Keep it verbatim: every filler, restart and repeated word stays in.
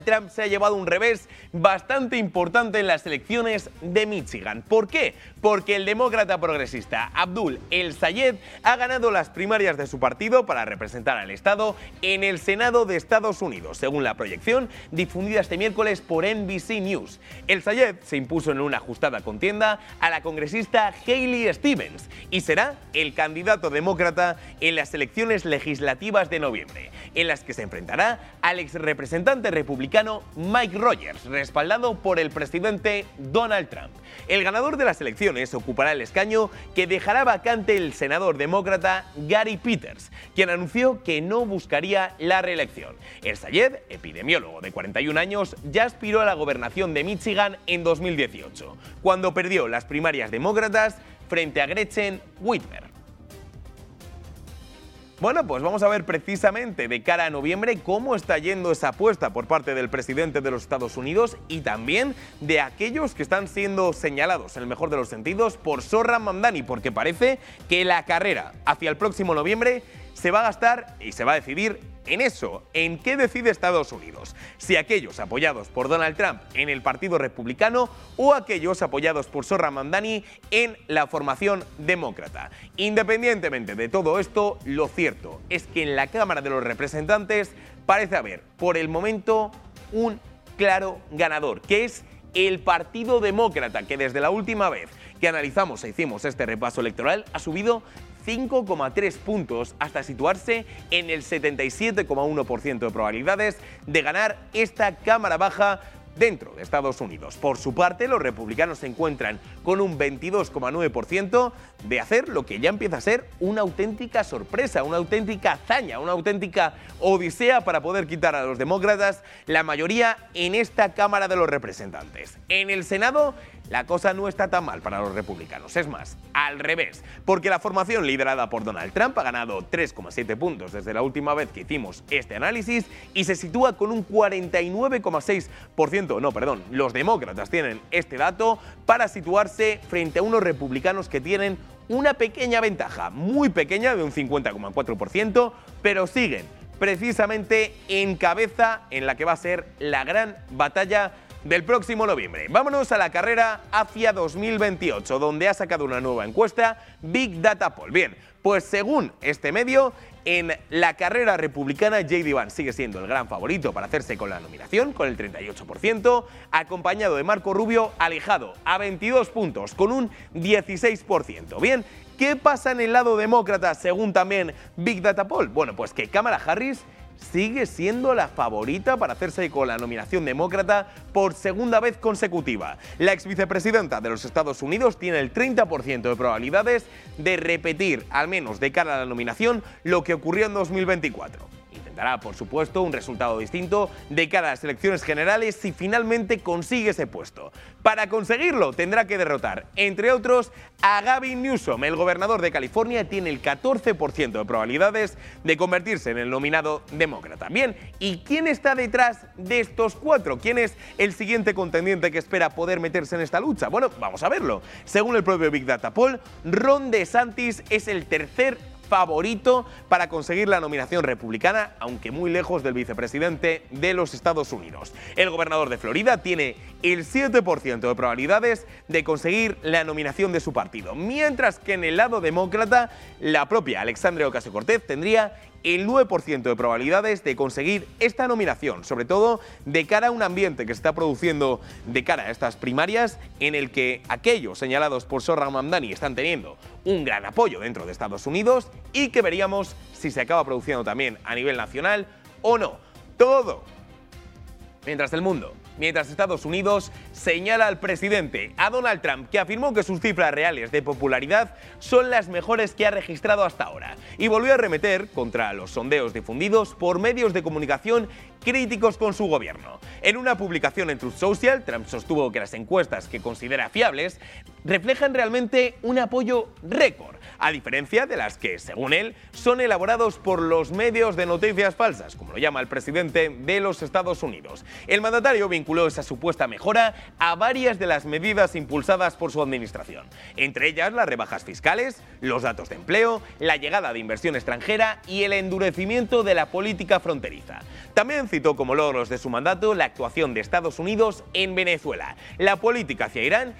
Trump se ha llevado un revés bastante importante en las elecciones de Michigan. ¿Por qué? Porque el demócrata progresista Abdul El-Sayed ha ganado las primarias de su partido para representar al estado en el Senado de Estados Unidos, según la proyección difundida este miércoles por N B C News. El-Sayed se impuso en una ajustada contienda a la congresista Haley Stevens y será el candidato demócrata en las elecciones legislativas de noviembre, en las que se enfrentará al exrepresentante republicano Mike Rogers, respaldado por el presidente Donald Trump. El ganador de las elecciones ocupará el escaño que dejará vacante el senador demócrata Gary Peters, quien anunció que no buscaría la reelección. El-Sayed, epidemiólogo de cuarenta y un años, ya aspiró a la gobernación de Michigan en dos mil dieciocho, cuando perdió las primarias demócratas frente a Gretchen Whitmer. Bueno, pues vamos a ver precisamente de cara a noviembre cómo está yendo esa apuesta por parte del presidente de los Estados Unidos y también de aquellos que están siendo señalados, en el mejor de los sentidos, por Zohran Mamdani, porque parece que la carrera hacia el próximo noviembre se va a gastar y se va a decidir en eso, en qué decide Estados Unidos, si aquellos apoyados por Donald Trump en el Partido Republicano o aquellos apoyados por Zohran Mamdani en la formación demócrata. Independientemente de todo esto, lo cierto es que en la Cámara de los Representantes parece haber, por el momento, un claro ganador, que es el Partido Demócrata, que desde la última vez que analizamos e hicimos este repaso electoral ha subido cinco coma tres puntos hasta situarse en el setenta y siete coma uno por ciento de probabilidades de ganar esta Cámara Baja dentro de Estados Unidos. Por su parte, los republicanos se encuentran con un veintidós coma nueve por ciento de hacer lo que ya empieza a ser una auténtica sorpresa, una auténtica hazaña, una auténtica odisea para poder quitar a los demócratas la mayoría en esta Cámara de los Representantes. En el Senado, la cosa no está tan mal para los republicanos, es más, al revés, porque la formación liderada por Donald Trump ha ganado tres coma siete puntos desde la última vez que hicimos este análisis y se sitúa con un cuarenta y nueve coma seis por ciento, no, perdón, los demócratas tienen este dato para situarse frente a unos republicanos que tienen una pequeña ventaja, muy pequeña, de un cincuenta coma cuatro por ciento, pero siguen precisamente en cabeza en la que va a ser la gran batalla del próximo noviembre. Vámonos a la carrera hacia dos mil veintiocho, donde ha sacado una nueva encuesta Big Data Poll. Bien, pues según este medio, en la carrera republicana, J D Vance sigue siendo el gran favorito para hacerse con la nominación, con el treinta y ocho por ciento, acompañado de Marco Rubio, alejado a veintidós puntos, con un dieciséis por ciento. Bien, ¿qué pasa en el lado demócrata según también Big Data Poll? Bueno, pues que Kamala Harris sigue siendo la favorita para hacerse con la nominación demócrata por segunda vez consecutiva. La ex vicepresidenta de los Estados Unidos tiene el treinta por ciento de probabilidades de repetir, al menos de cara a la nominación, lo que ocurrió en dos mil veinticuatro. Intentará, por supuesto, un resultado distinto de cara a las elecciones generales si finalmente consigue ese puesto. Para conseguirlo tendrá que derrotar, entre otros, a Gavin Newsom. El gobernador de California tiene el catorce por ciento de probabilidades de convertirse en el nominado demócrata. Bien, ¿y quién está detrás de estos cuatro? ¿Quién es el siguiente contendiente que espera poder meterse en esta lucha? Bueno, vamos a verlo. Según el propio Big Data Poll, Ron DeSantis es el tercer favorito para conseguir la nominación republicana, aunque muy lejos del vicepresidente de los Estados Unidos. El gobernador de Florida tiene el siete por ciento de probabilidades de conseguir la nominación de su partido, mientras que en el lado demócrata, la propia Alexandria Ocasio-Cortez tendría el nueve por ciento de probabilidades de conseguir esta nominación, sobre todo de cara a un ambiente que se está produciendo de cara a estas primarias, en el que aquellos señalados por Zohran Mamdani están teniendo un gran apoyo dentro de Estados Unidos y que veríamos si se acaba produciendo también a nivel nacional o no. Todo mientras el mundo, mientras Estados Unidos señala al presidente, a Donald Trump, que afirmó que sus cifras reales de popularidad son las mejores que ha registrado hasta ahora, y volvió a arremeter contra los sondeos difundidos por medios de comunicación críticos con su gobierno. En una publicación en Truth Social, Trump sostuvo que las encuestas que considera fiables reflejan realmente un apoyo récord, a diferencia de las que, según él, son elaborados por los medios de noticias falsas, como lo llama el presidente de los Estados Unidos. El mandatario vinculó esa supuesta mejora a varias de las medidas impulsadas por su administración, entre ellas las rebajas fiscales, los datos de empleo, la llegada de inversión extranjera y el endurecimiento de la política fronteriza. También citó como logros de su mandato la actuación de Estados Unidos en Venezuela, la política hacia Irán